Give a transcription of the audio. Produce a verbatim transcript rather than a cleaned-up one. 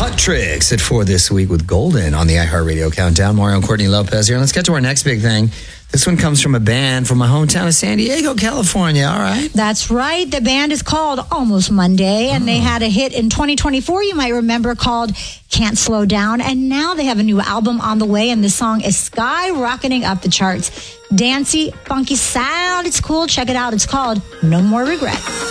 Hot Tricks at four this week with Golden on the iHeartRadio Countdown. Mario and Courtney Lopez here. And let's get to our next big thing. This one comes from a band from my hometown of San Diego, California. All right. That's right. The band is called Almost Monday, and oh. they had a hit in twenty twenty-four, you might remember, called Can't Slow Down. And now they have a new album on the way, and this song is skyrocketing up the charts. Dancey, funky sound. It's cool. Check it out. It's called No More Regrets.